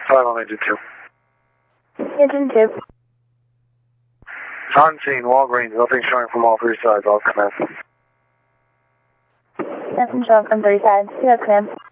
5 on engine 2. Engine 2. On scene, Walgreens, nothing showing from all 3 sides, all command. Nothing showing from 3 sides. You have command.